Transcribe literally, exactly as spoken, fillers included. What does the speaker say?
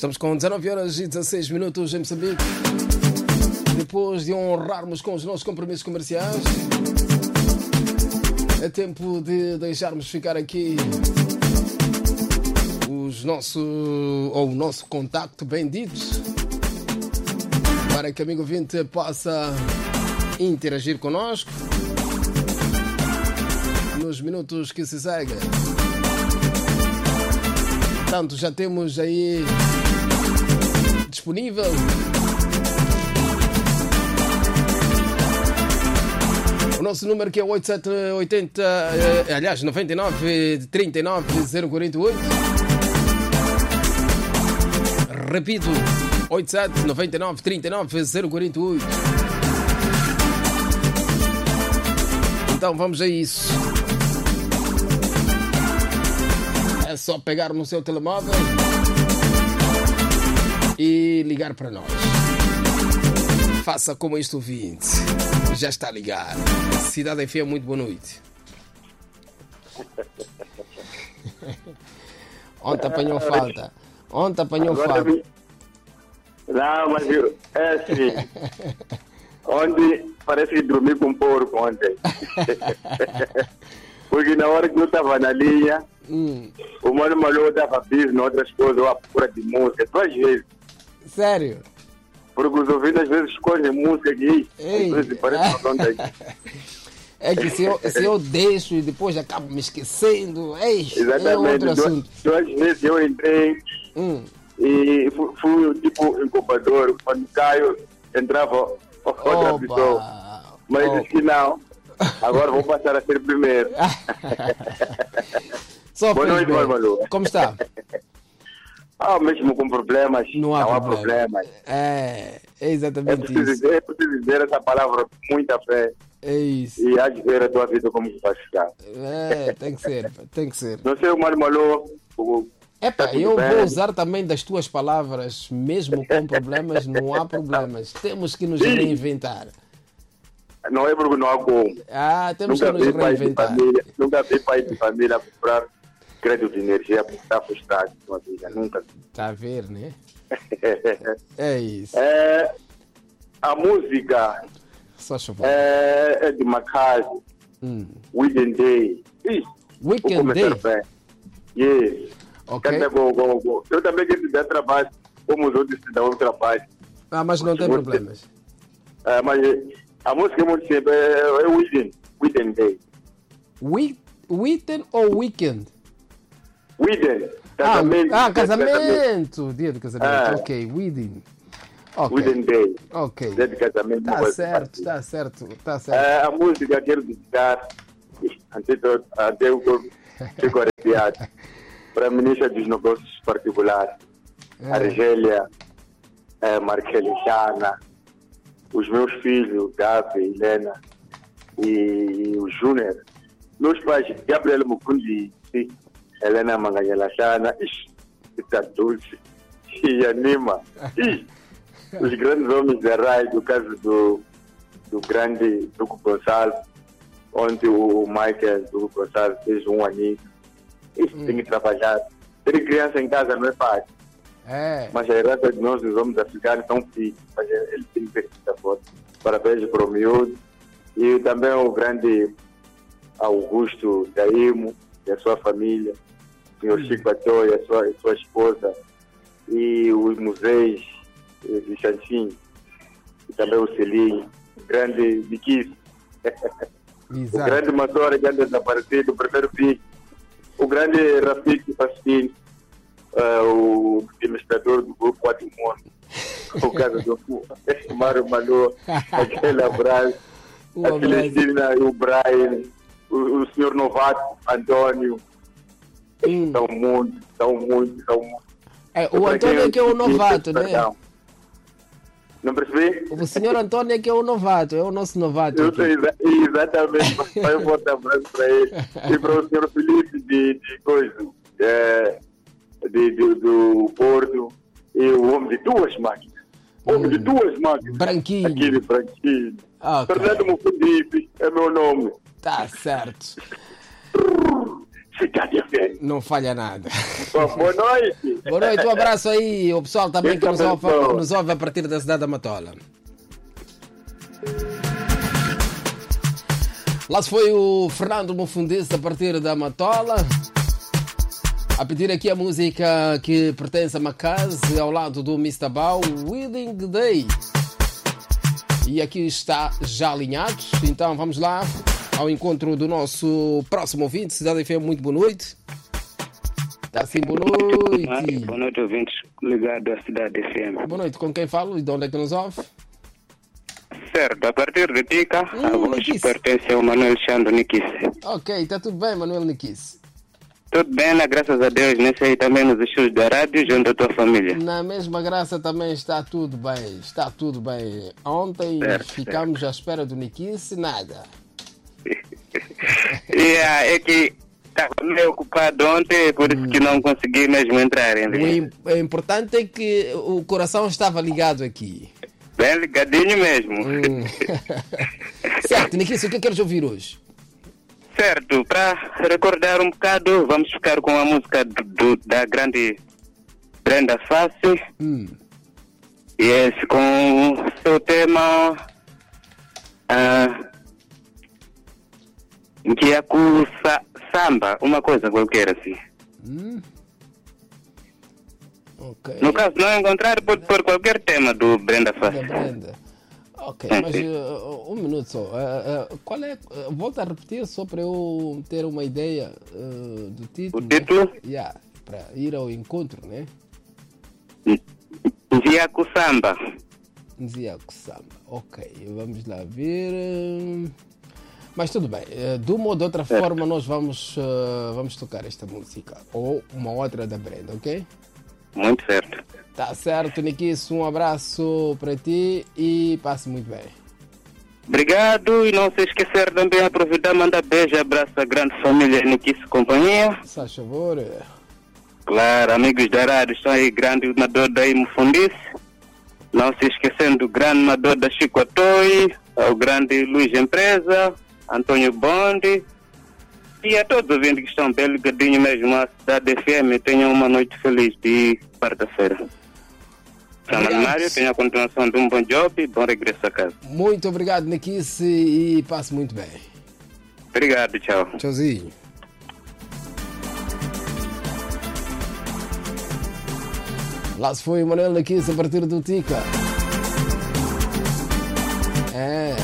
Estamos com dezanove horas e dezasseis minutos em Moçambique. Depois de honrarmos com os nossos compromissos comerciais, é tempo de deixarmos ficar aqui os nosso, ou o nosso contacto bem dito, para que o amigo ouvinte possa interagir conosco nos minutos que se seguem. Portanto, já temos aí disponível o nosso número, que é oito sete oito zero, eh, aliás, nove nove três nove zero quatro oito. Repito, oito sete nove nove três nove zero quatro oito. Então vamos a isso. É só pegar no seu telemóvel e ligar para nós. Faça como este ouvinte. Já está ligado. Cidade F M, muito boa noite. Ontem apanhou falta. Ontem apanhou Agora falta. Vi... Não, mas eu... é assim. Ontem parece que dormi com porco ontem. Porque na hora que eu estava na linha, hum. o Mano Malô estava busy em outras coisas, ou à procura de música, duas vezes. Sério? Porque os ouvintes às vezes escolhem música aqui. Às vezes parece que não tem. É que se eu, se eu deixo e depois acabo me esquecendo, ei, exatamente, é outro assunto. Duas, duas vezes eu entrei hum. e fui, fui tipo incubador. Quando caio, entrava outra Opa. pessoa. Mas oh. disse que não. Agora vou passar a ser primeiro. Só boa noite, Malu. Como está? Ah, mesmo com problemas, não há, não há problema. problemas. É, é exatamente é preciso isso. Dizer, é preciso dizer essa palavra com muita fé. É isso. E há de ver a tua vida como que vai ficar. É, tem que ser, tem que ser. Não sei o Mário Malô. Epa, tá eu bem. Vou usar também das tuas palavras, mesmo com problemas, não há problemas. Temos que nos Sim. reinventar. Não é porque não há como. Ah, temos nunca que nos reinventar. Família, nunca vi pai de família comprar crédito de energia porque está frustrado com a vida. Nunca. Está a ver, né? É isso. É, a música Só é, é de Macaz. Hum. Weekend Day. Ih, Weekend Day? Bem. Yes. Okay. Go, go, go. Eu também quero te dar trabalho, como os outros te dão trabalho. Ah, mas não tem problemas. É, mas a música é muito simples, é, é Weekend, Weekend Day. We, weekend ou Weekend? Weekend, casamento. Ah, ah casamento. casamento, dia de casamento, ah. ok, Weekend. Okay. Weekend Day, ok. Dia de casamento. Tá certo, está certo, tá certo. É, a música quero dedicar, até eu fico arrepiado, para a ministra dos Negócios Particulares, é. Argélia, é, Marquelixana, os meus filhos, Gabi, Helena e o Júnior, meus pais, Gabriel Mukundi, Helena Manganhalachana, está doce, e anima, e os grandes homens da R A I, do caso do, do grande Duco Gonçalves, onde o Michael Duco Gonçalves fez um aninho, e hum. tem que trabalhar. Ter criança em casa não é fácil. É. Mas a herança de nós, os homens africanos, são filhos. Mas ele tem que ter essa foto. Parabéns para o miúdo. E também o grande Augusto Daimo e a sua família. O senhor Chico Atô e a sua, a sua esposa. E os museus de Xanxim. E também o Celinho. O grande Biquis. O grande Massora, que anda desaparecido, o primeiro filho. O grande Rafik Pasquim. Uh, o administrador do grupo Patrimônio, o caso do Mário Malô, aquele abraço, a Celestina e o Brian, o, o senhor Novato, Antônio, hum. estão muito, estão muito, estão muito. É, o Antônio é que é o novato, né? Não percebi? O senhor Antônio é que é o novato, é o nosso novato. Eu sei, exatamente, vai um forte abraço para ele e para o senhor Felipe de, de coisa. É, De, de, do Porto, e o homem de duas máquinas. O homem hum. de duas máquinas. Branquinho. Aquele branquinho. Okay. Fernando Mufundipe é meu nome. Tá certo. Cidade F M. Não falha nada. Bom, boa noite. Boa noite, um abraço aí. O pessoal também que Eu nos também ouve, sou. nos ouve a partir da cidade da Matola. Lá se foi o Fernando Mufundista a partir da Matola. A pedir aqui a música que pertence a Macase ao lado do mister Bao, Wedding Day. E aqui está já alinhado. Então vamos lá ao encontro do nosso próximo ouvinte. Cidade F M, muito boa noite. Está sim, boa noite. Boa noite, ouvintes ligados à Cidade F M. Boa noite, com quem falo e de onde é que nos ouve? Certo, a partir de Tica, Hum, a voz Nikice. pertence ao Manuel Xando Nikice. Ok, está tudo bem, Manuel Nikice. Tudo bem, né? Graças a Deus, nesse aí também nos estúdios da rádio, junto à tua família. Na mesma graça também está tudo bem, está tudo bem. Ontem Certo, ficamos à espera do Nikice, nada. E ah, é que estava meio ocupado ontem, por isso que não consegui mesmo entrar. Hein? O im- o importante é que o coração estava ligado aqui. Bem ligadinho mesmo. Hum. Certo, Nikice, o que queres ouvir hoje? Certo, para recordar um bocado, vamos ficar com a música do, do- da grande Brenda Fassi. Hum. E esse com o seu tema ah, que é com sa, samba, uma coisa qualquer assim. Hum. Ok. No caso, não encontrar, pode pôr qualquer tema do Brenda Da Fassi. Brenda. Ok, Sim, mas sim. uh, um minuto só. Uh, uh, qual é? Uh, volta a repetir só para eu ter uma ideia uh, do título. O título? Yeah, para ir ao encontro, né? Via com samba. Nziaku Samba. Ok, vamos lá ver. uh, Mas tudo bem. uh, De uma ou de outra forma nós vamos, uh, vamos tocar esta música. Ou uma outra da Brenda, ok? Muito certo. Tá certo, Nikice. Um abraço para ti e passe muito bem. Obrigado e não se esquecer também aproveitar mandar beijo e abraço à grande família Nikice Companhia. Se faz favor. Claro, amigos da rádio, estão aí, grande nadador daí Mufundice. Não se esquecendo do grande nadador da Chico Atoi, ao grande Luiz Empresa, Antônio Bonde. E a todos os ouvintes que estão bem ligadinhos mesmo à Cidade F M, tenham uma noite feliz de quarta-feira. Chama Obrigado. Mário, tenha a continuação de um bom job e bom regresso a casa. Muito obrigado, Nikice, e passe muito bem. Obrigado, tchau. Tchauzinho. Lá se foi o Manuel Nikice a partir do Tica. É.